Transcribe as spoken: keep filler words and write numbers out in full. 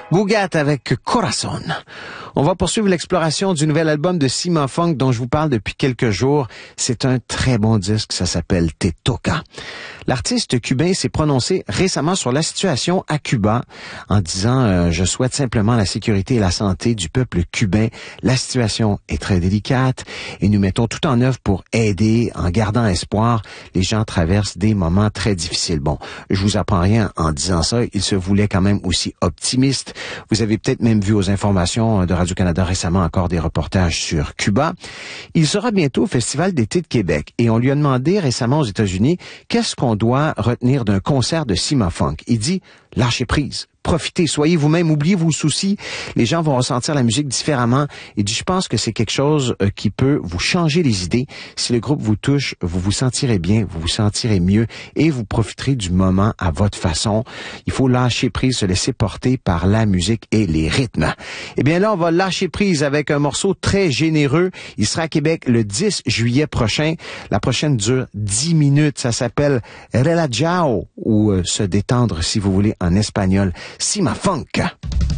Bougat avec Corazon. On va poursuivre l'exploration du nouvel album de Cima Funk dont je vous parle depuis quelques jours. C'est un très bon disque, ça s'appelle Te Toca. L'artiste cubain s'est prononcé récemment sur la situation à Cuba en disant euh, « Je souhaite simplement la sécurité et la santé du peuple cubain. La situation est très délicate et nous mettons tout en œuvre pour aider en gardant espoir. Les gens traversent des moments très difficiles. » Bon, je vous apprends rien en disant ça. Il se voulait quand même aussi optimiste. Vous avez peut-être même vu aux informations de Radio-Canada récemment encore des reportages sur Cuba. Il sera bientôt au Festival d'été de Québec et on lui a demandé récemment aux États-Unis qu'est-ce qu'on doit retenir d'un concert de Cima Funk. Il dit « Lâchez prise. Profitez, soyez vous-même, oubliez vos soucis. Les gens vont ressentir la musique différemment. » Il dit, je pense que c'est quelque chose euh, qui peut vous changer les idées. Si le groupe vous touche, vous vous sentirez bien, vous vous sentirez mieux et vous profiterez du moment à votre façon. Il faut lâcher prise, se laisser porter par la musique et les rythmes. Eh bien là, on va lâcher prise avec un morceau très généreux. Il sera à Québec le dix juillet prochain. La prochaine dure dix minutes. Ça s'appelle Relajao ou euh, se détendre si vous voulez en espagnol. Cima Funk.